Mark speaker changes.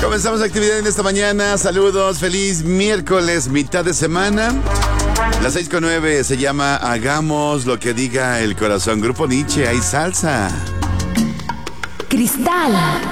Speaker 1: Comenzamos la actividad en esta mañana. Saludos, feliz miércoles, mitad de semana. Las 6:09 se llama Hagamos lo que diga el corazón. Grupo Nietzsche, hay salsa.
Speaker 2: Cristal